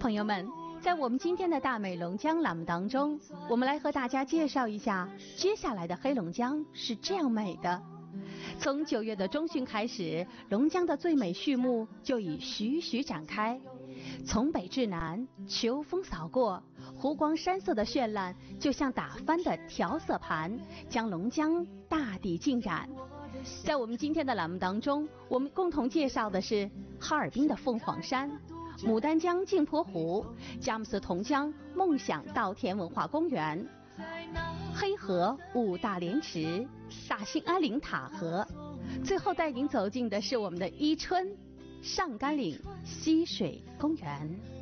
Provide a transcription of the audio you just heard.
朋友们，在我们今天的大美龙江栏目当中，我们来和大家介绍一下接下来的黑龙江是这样美的。从9月的中旬开始，龙江的最美序幕就已徐徐展开。从北至南，秋风扫过，湖光山色的绚烂就像打翻的调色盘，将龙江大地浸染。在我们今天的栏目当中，我们共同介绍的是哈尔滨的凤凰山、牡丹江镜泊湖、佳木斯同江梦想稻田文化公园、黑河五大莲池、大兴安岭塔河，最后带您走进的是我们的伊春上甘岭溪水公园。